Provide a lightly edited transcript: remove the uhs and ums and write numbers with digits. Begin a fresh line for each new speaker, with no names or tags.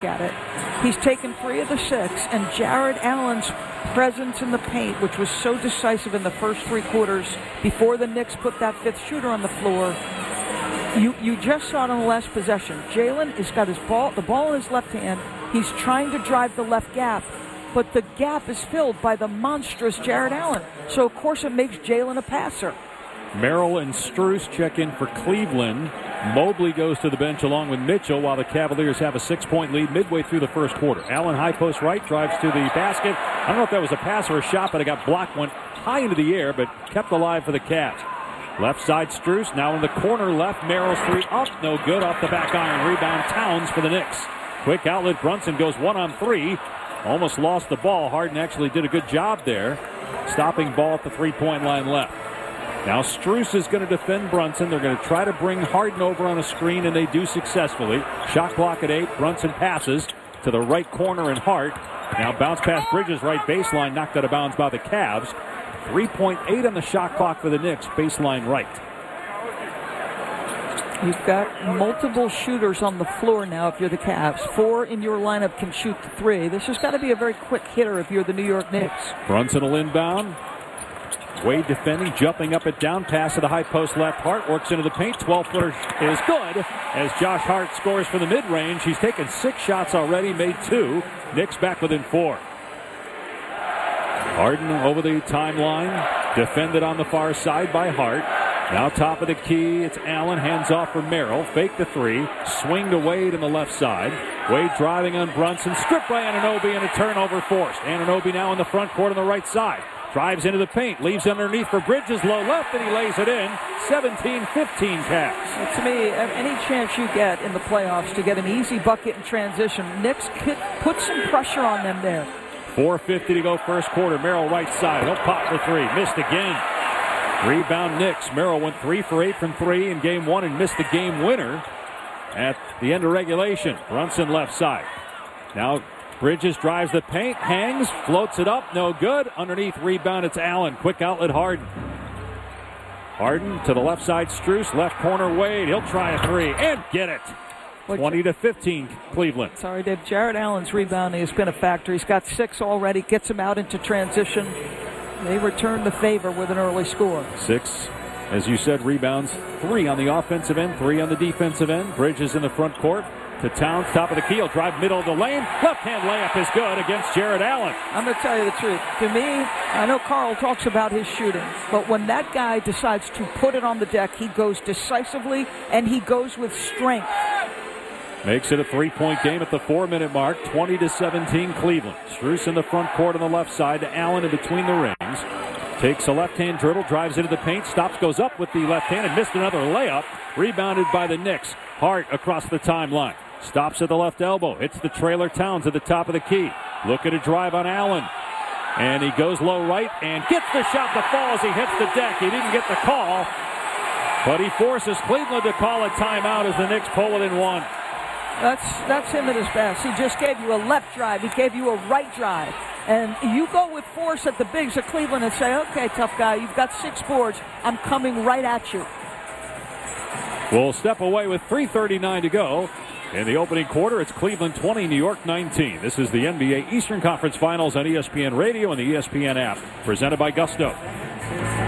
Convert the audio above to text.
at it. He's taken 3 of the 6, and Jared Allen's presence in the paint, which was so decisive in the first 3 quarters before the Knicks put that 5th shooter on the floor. You just saw it on the last possession. Jalen has got the ball in his left hand. He's trying to drive the left gap, but the gap is filled by the monstrous Jared Allen. So, of course, it makes Jalen a passer.
Merrill and Strus check in for Cleveland. Mobley goes to the bench along with Mitchell while the Cavaliers have a 6-point lead midway through the first quarter. Allen, high post right, drives to the basket. I don't know if that was a pass or a shot, but it got blocked, went high into the air, but kept alive for the Cavs. Left side, Strus, now in the corner left. Merrill's 3 up, no good, off the back iron. Rebound, Towns for the Knicks. Quick outlet, Brunson goes 1 on 3. Almost lost the ball. Harden actually did a good job there, stopping ball at the 3-point line left. Now Strus is going to defend Brunson. They're going to try to bring Harden over on a screen, and they do successfully. Shot clock at 8. Brunson passes to the right corner, and Hart. Now bounce past Bridges, right baseline, knocked out of bounds by the Cavs. 3.8 on the shot clock for the Knicks, baseline right.
You've got multiple shooters on the floor now if you're the Cavs. 4 in your lineup can shoot the 3. This has got to be a very quick hitter if you're the New York Knicks.
Brunson will inbound. Wade defending, jumping up and down, pass to the high post left. Hart works into the paint. 12-footer is good as Josh Hart scores from the mid-range. He's taken 6 shots already, made 2. Knicks back within 4. Harden over the timeline, defended on the far side by Hart. Now top of the key, it's Allen, hands off for Merrill. Fake the 3, swing to Wade on the left side. Wade driving on Brunson, stripped by Anunoby, and a turnover forced. Anunoby now in the front court on the right side. Drives into the paint, leaves underneath for Bridges, low left, and he lays it in. 17-15 Cavs.
To me, any chance you get in the playoffs to get an easy bucket in transition, Knicks put some pressure on them there.
4:50 to go first quarter. Merrill right side. He'll pop for 3. Missed again. Rebound Knicks. Merrill went 3 for 8 from 3 in game 1 and missed the game winner at the end of regulation. Brunson left side. Now Bridges drives the paint, hangs, floats it up, no good. Underneath rebound, it's Allen. Quick outlet, Harden. Harden to the left side, Strus. Left corner, Wade. He'll try a 3 and get it. 20-15, Cleveland.
Sorry, Dave. Jared Allen's rebounding has been a factor. He's got 6 already, gets him out into transition. They return the favor with an early score.
6, as you said, rebounds. 3 on the offensive end, 3 on the defensive end. Bridges in the front court. To Towns, top of the key. He'll drive middle of the lane. Left-hand layup is good against Jared Allen.
I'm going to tell you the truth. To me, I know Carl talks about his shooting, but when that guy decides to put it on the deck, he goes decisively and he goes with strength.
Makes it a 3-point game at the 4-minute mark. 20-17 Cleveland. Strus in the front court on the left side to Allen in between the rings. Takes a left-hand dribble, drives into the paint, stops, goes up with the left hand and missed another layup. Rebounded by the Knicks. Hart across the timeline. Stops at the left elbow. Hits the trailer Towns at the top of the key. Looking to drive on Allen. And he goes low right and gets the shot to fall as he hits the deck. He didn't get the call, but he forces Cleveland to call a timeout as the Knicks pull it in 1.
That's him at his best. He just gave you a left drive. He gave you a right drive. And you go with force at the bigs of Cleveland and say, okay, tough guy, you've got 6 boards. I'm coming right at you.
We'll step away with 3:39 to go. In the opening quarter, it's Cleveland 20, New York 19. This is the NBA Eastern Conference Finals on ESPN Radio and the ESPN app. Presented by Gusto.